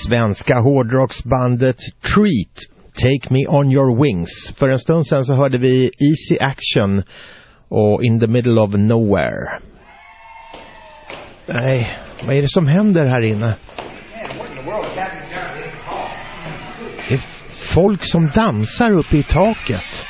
svenska hårdrocksbandet Treat, Take Me On Your Wings. För en stund sedan så hörde vi Easy Action och In the Middle of Nowhere. Nej, vad är det som händer här inne? Det är folk som dansar uppe i taket.